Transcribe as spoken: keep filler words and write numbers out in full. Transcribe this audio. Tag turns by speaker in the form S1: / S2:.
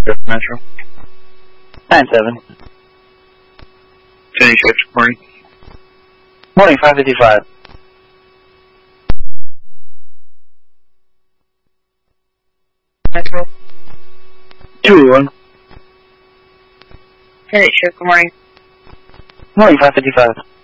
S1: Metro.
S2: nine seven.
S1: Finish shift, morning.
S2: Morning, five fifty-five.
S3: Metro.
S2: two one.
S3: Finish shift, good morning.
S2: Morning, five fifty-five.